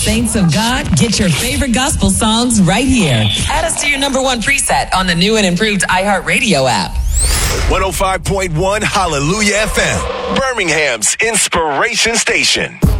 Saints of God, get your favorite gospel songs right here. Add us to your number one preset on the new and improved iHeartRadio app. 105.1 Hallelujah FM, Birmingham's inspiration station.